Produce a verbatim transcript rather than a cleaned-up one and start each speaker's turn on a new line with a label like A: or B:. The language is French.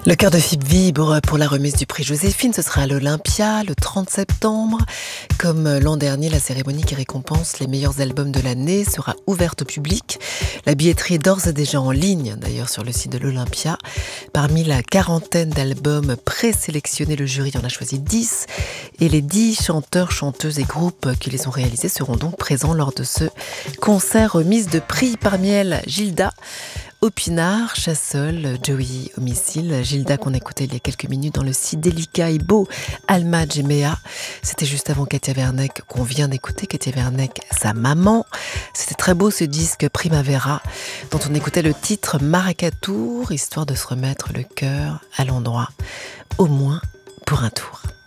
A: Le cœur de Fibre vibre pour la remise du prix Joséphine. Ce sera à l'Olympia le trente septembre. Comme l'an dernier, la cérémonie qui récompense les meilleurs albums de l'année sera ouverte au public. La billetterie est d'ores et déjà en ligne, d'ailleurs sur le site de l'Olympia. Parmi la quarantaine d'albums présélectionnés, le jury en a choisi dix. Et les dix chanteurs, chanteuses et groupes qui les ont réalisés seront donc présents lors de ce concert remise de prix. Parmi elles, Gilda, Opinard, Chassol, Joey Homicile, Gilda qu'on écoutait il y a quelques minutes dans le si délicat et beau Alma Gemea. C'était juste avant Katia Werneck qu'on vient d'écouter, Katia Werneck, sa maman. C'était très beau ce disque Primavera dont on écoutait le titre Maracatour, histoire de se remettre le cœur à l'endroit, au moins pour un tour.